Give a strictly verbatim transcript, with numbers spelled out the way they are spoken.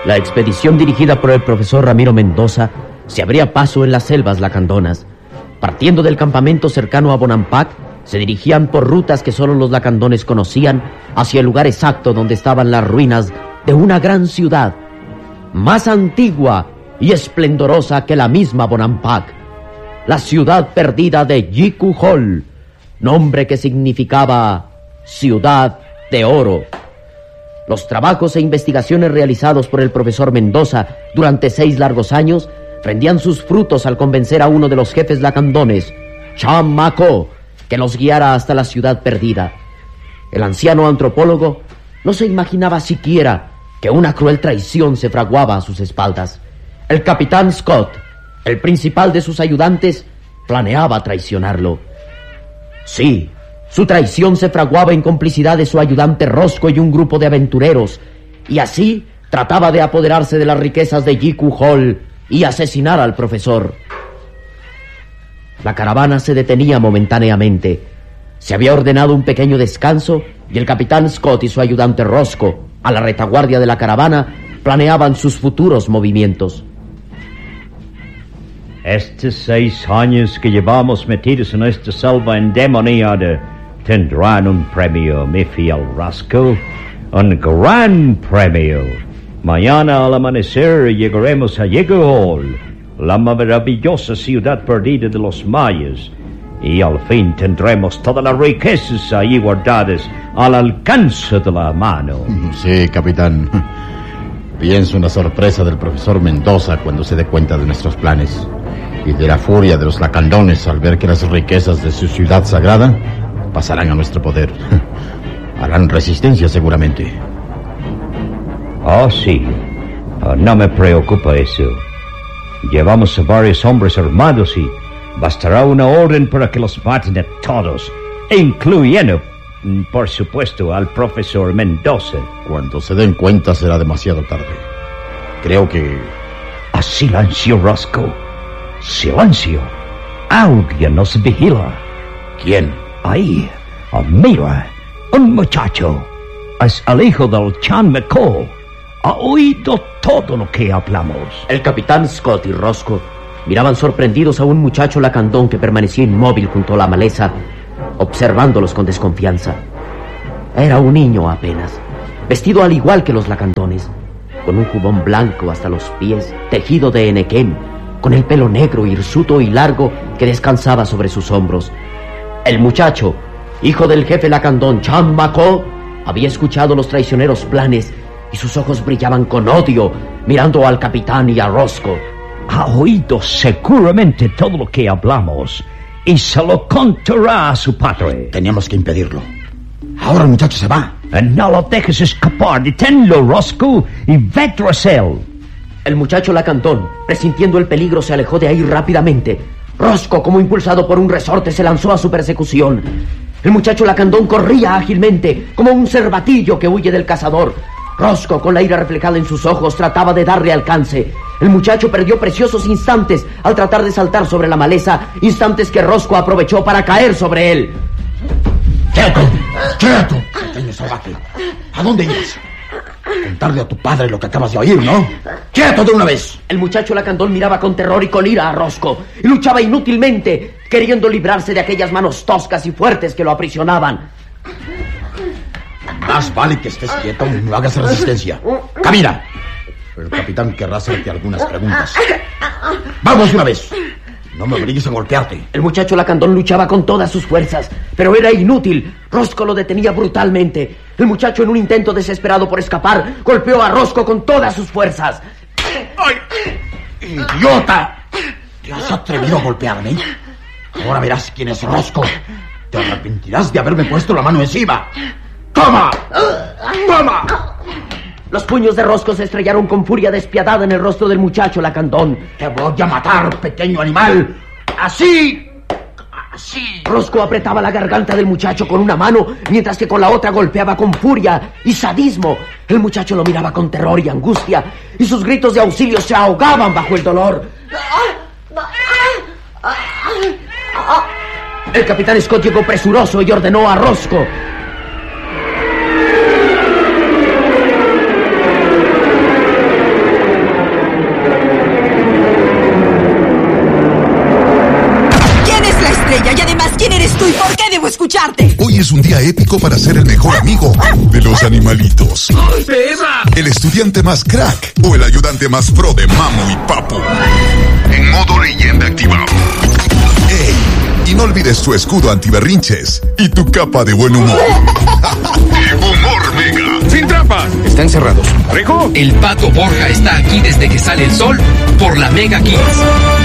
La expedición dirigida por el profesor Ramiro Mendoza se abría paso en las selvas lacandonas. Partiendo del campamento cercano a Bonampak, se dirigían por rutas que solo los lacandones conocían hacia el lugar exacto donde estaban las ruinas de una gran ciudad, más antigua y esplendorosa que la misma Bonampak, la ciudad perdida de Yiku-Hol, nombre que significaba ciudad de oro. Los trabajos e investigaciones realizados por el profesor Mendoza durante seis largos años rendían sus frutos al convencer a uno de los jefes lacandones, Chan Mako, que los guiara hasta la ciudad perdida. El anciano antropólogo no se imaginaba siquiera que una cruel traición se fraguaba a sus espaldas. El capitán Scott, el principal de sus ayudantes, planeaba traicionarlo. Sí, su traición se fraguaba en complicidad de su ayudante Roscoe y un grupo de aventureros, y así trataba de apoderarse de las riquezas de Yiku-Hol y asesinar al profesor. La caravana se detenía momentáneamente. Se había ordenado un pequeño descanso y el capitán Scott y su ayudante Roscoe, a la retaguardia de la caravana, planeaban sus futuros movimientos. Estos seis años que llevamos metidos en esta selva endemoniada tendrán un premio, mi fiel Roscoe, un gran premio. Mañana al amanecer llegaremos a Yiku-Hol, la maravillosa ciudad perdida de los mayas, y al fin tendremos todas las riquezas ahí guardadas al alcance de la mano. Sí, capitán. Pienso en la sorpresa del profesor Mendoza cuando se dé cuenta de nuestros planes, y de la furia de los lacandones al ver que las riquezas de su ciudad sagrada pasarán a nuestro poder. Harán resistencia seguramente. Oh, sí. Oh, no me preocupa eso. Llevamos a varios hombres armados y bastará una orden para que los maten a todos, incluyendo, por supuesto, al profesor Mendoza. Cuando se den cuenta será demasiado tarde. Creo que... ¡A silencio, Roscoe! ¡Silencio! Alguien nos vigila. ¿Quién? Ahí, oh, mira, un muchacho. Es el hijo del Chan Mako. Ha oído todo lo que hablamos. El capitán Scott y Roscoe miraban sorprendidos a un muchacho lacandón que permanecía inmóvil junto a la maleza, observándolos con desconfianza. Era un niño apenas, vestido al igual que los lacandones, con un jubón blanco hasta los pies, tejido de enequén, con el pelo negro, hirsuto y largo que descansaba sobre sus hombros. El muchacho, hijo del jefe lacandón Chan Mako, había escuchado los traicioneros planes y sus ojos brillaban con odio, mirando al capitán y a Roscoe. Ha oído seguramente todo lo que hablamos y se lo contará a su padre. Teníamos que impedirlo. Ahora el muchacho se va. No lo dejes escapar. Deténlo, Roscoe, y ve tras él. El muchacho lacandón, presintiendo el peligro, se alejó de ahí rápidamente. Roscoe, como impulsado por un resorte, se lanzó a su persecución. El muchacho lacandón corría ágilmente, como un cervatillo que huye del cazador. Roscoe, con la ira reflejada en sus ojos, trataba de darle alcance. El muchacho perdió preciosos instantes al tratar de saltar sobre la maleza, instantes que Roscoe aprovechó para caer sobre él. ¡Quieto! ¡Quieto! Pequeño salvaje. ¿A dónde ibas? Contarle a tu padre lo que acabas de oír, ¿no? ¡Quieto de una vez! El muchacho lacandón miraba con terror y con ira a Roscoe y luchaba inútilmente, queriendo librarse de aquellas manos toscas y fuertes que lo aprisionaban. Más vale que estés quieto y no hagas resistencia. ¡Camina! El capitán querrá hacerte algunas preguntas. ¡Vamos de una vez! No me obligues a golpearte. El muchacho lacandón luchaba con todas sus fuerzas, pero era inútil. Roscoe lo detenía brutalmente. El muchacho, en un intento desesperado por escapar, golpeó a Roscoe con todas sus fuerzas. ¡Ay! ¡Idiota! ¿Te has atrevido a golpearme? Ahora verás quién es Roscoe. Te arrepentirás de haberme puesto la mano encima. ¡Toma! ¡Toma! Los puños de Roscoe se estrellaron con furia despiadada en el rostro del muchacho lacandón. ¡Te voy a matar, pequeño animal! ¡Así! ¡Así! Roscoe apretaba la garganta del muchacho con una mano, mientras que con la otra golpeaba con furia y sadismo. El muchacho lo miraba con terror y angustia, y sus gritos de auxilio se ahogaban bajo el dolor. El capitán Scott llegó presuroso y ordenó a Roscoe: escucharte. Hoy es un día épico para ser el mejor amigo de los animalitos. ¡Ay, perra! El estudiante más crack o el ayudante más pro de Mamo y Papu. En modo leyenda activado. ¡Ey! Y no olvides tu escudo antiberrinches y tu capa de buen humor. Humor Mega. ¡Sin trampas! Están cerrados. ¿Rico? El Pato Borja está aquí desde que sale el sol por la Mega Kids.